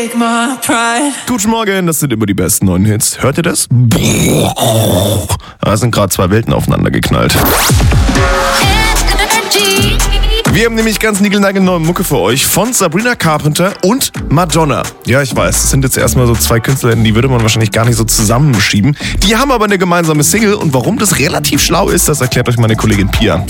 Guten Morgen, das sind immer die besten neuen Hits. Hört ihr das? Da sind gerade zwei Welten aufeinander geknallt. Wir haben nämlich ganz niegelnagelneue Mucke für euch von Sabrina Carpenter und Madonna. Ja, ich weiß, das sind jetzt erstmal so zwei Künstlerinnen, die würde man wahrscheinlich gar nicht so zusammenschieben. Die haben aber eine gemeinsame Single und warum das relativ schlau ist, das erklärt euch meine Kollegin Pia.